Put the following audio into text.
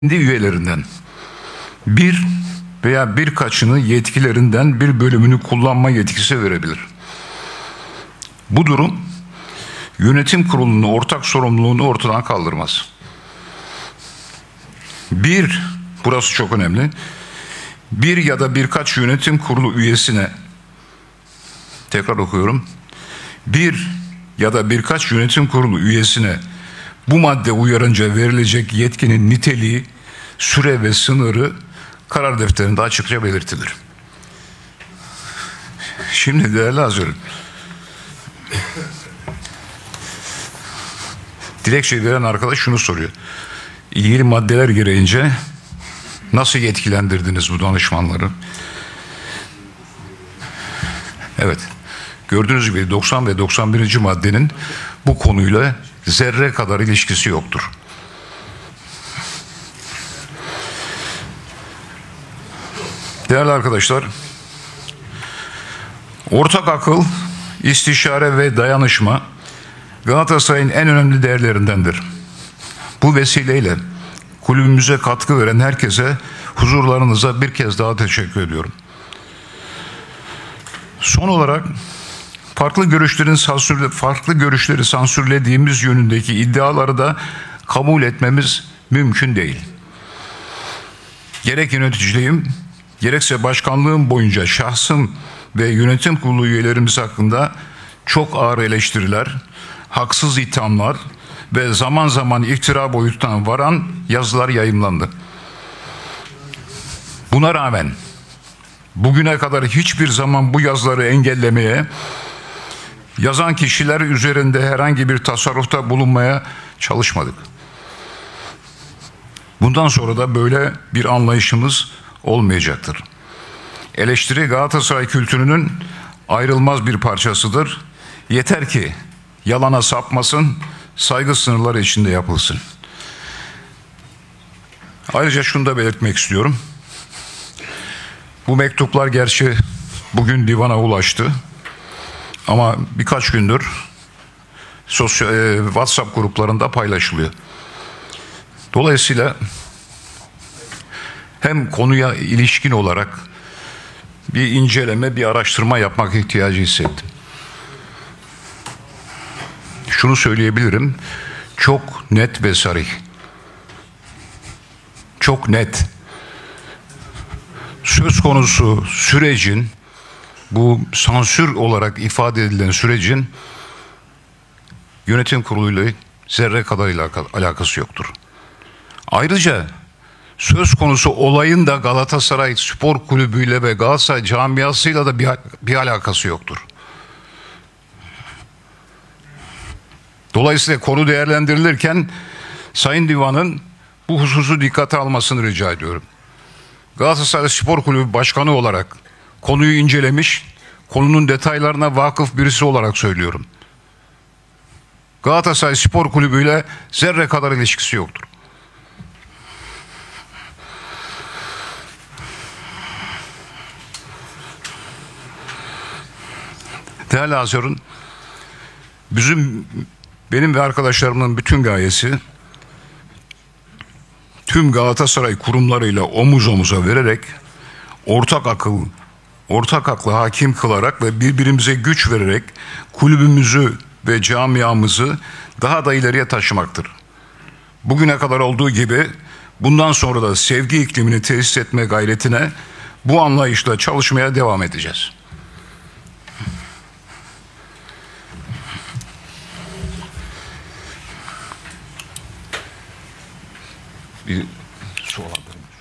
üyelerinden bir veya birkaçını yetkilerinden bir bölümünü kullanma yetkisi verebilir. Bu durum yönetim kurulunun ortak sorumluluğunu ortadan kaldırmaz. Burası çok önemli. Bir ya da birkaç yönetim kurulu üyesine, tekrar okuyorum, bir ya da birkaç yönetim kurulu üyesine bu madde uyarınca verilecek yetkinin niteliği, süre ve sınırı karar defterinde açıkça belirtilir. Şimdi değerli hazırım, dilekçeyi veren arkadaş şunu soruyor: İlgili maddeler gereğince nasıl yetkilendirdiniz bu danışmanları? Evet, gördüğünüz gibi 90 ve 91. maddenin bu konuyla zerre kadar ilişkisi yoktur. Değerli arkadaşlar, ortak akıl, istişare ve dayanışma Galatasaray'ın en önemli değerlerindendir. Bu vesileyle kulübümüze katkı veren herkese huzurlarınıza bir kez daha teşekkür ediyorum. Son olarak farklı görüşleri sansürlediğimiz yönündeki iddiaları da kabul etmemiz mümkün değil. Gerek yöneticiliğim, gerekse başkanlığım boyunca şahsım ve yönetim kurulu üyelerimiz hakkında çok ağır eleştiriler, haksız ithamlar ve zaman zaman iftira boyutuna varan yazılar yayımlandı. Buna rağmen bugüne kadar hiçbir zaman bu yazıları engellemeye, yazan kişiler üzerinde herhangi bir tasarrufta bulunmaya çalışmadık. Bundan sonra da böyle bir anlayışımız olmayacaktır. Eleştiri Galatasaray kültürünün ayrılmaz bir parçasıdır. Yeter ki yalana sapmasın, saygı sınırları içinde yapılsın. Ayrıca şunu da belirtmek istiyorum. Bu mektuplar gerçi bugün divana ulaştı. Ama birkaç gündür WhatsApp gruplarında paylaşılıyor. Dolayısıyla hem konuya ilişkin olarak bir inceleme, bir araştırma yapmak ihtiyacı hissettim. Şunu söyleyebilirim, çok net ve sarih. Çok net. Söz konusu sürecin, bu sansür olarak ifade edilen sürecin yönetim kuruluyla zerre kadar alakası yoktur. Ayrıca söz konusu olayın da Galatasaray Spor Kulübü ile ve Galatasaray camiasıyla da bir alakası yoktur. Dolayısıyla konu değerlendirilirken Sayın Divan'ın bu hususu dikkate almasını rica ediyorum. Galatasaray Spor Kulübü Başkanı olarak konuyu incelemiş, konunun detaylarına vakıf birisi olarak söylüyorum. Galatasaray Spor Kulübü ile zerre kadar ilişkisi yoktur. Değerli hazırın, benim ve arkadaşlarımın bütün gayesi tüm Galatasaray kurumlarıyla omuz omuza vererek ortak aklı hakim kılarak ve birbirimize güç vererek kulübümüzü ve camiamızı daha da ileriye taşımaktır. Bugüne kadar olduğu gibi bundan sonra da sevgi iklimini tesis etme gayretine bu anlayışla çalışmaya devam edeceğiz. Bir su alabilirim.